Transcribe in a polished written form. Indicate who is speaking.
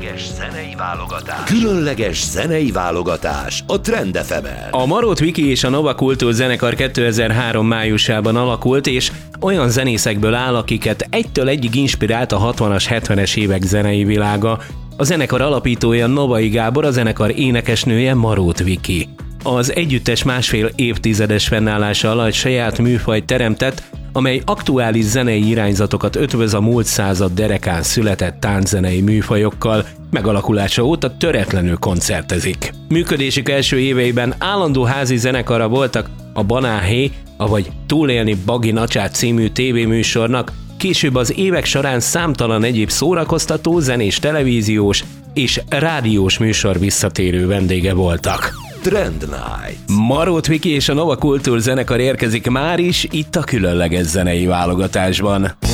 Speaker 1: Különleges zenei válogatás a Trend FM-en.
Speaker 2: A Marót Viki és a Nova Kultúr zenekar 2003 májusában alakult, és olyan zenészekből áll, akiket egytől egyig inspirált a 60-as, 70-es évek zenei világa. A zenekar alapítója Novai Gábor, a zenekar énekesnője Marót Viki. Az együttes másfél évtizedes fennállása alatt saját műfajt teremtett, amely aktuális zenei irányzatokat ötvöz a múlt század derekán született tánczenei műfajokkal, megalakulása óta töretlenül koncertezik. Működésük első éveiben állandó házi zenekara voltak a Banáhé, avagy Túlélni Bagi Nacsát című tévéműsornak, később az évek során számtalan egyéb szórakoztató, zenés, televíziós és rádiós műsor visszatérő vendége voltak.
Speaker 1: Trend Night.
Speaker 2: Marót Viki és a Nova Kultúr zenekar érkezik már is itt a különleges zenei válogatásban.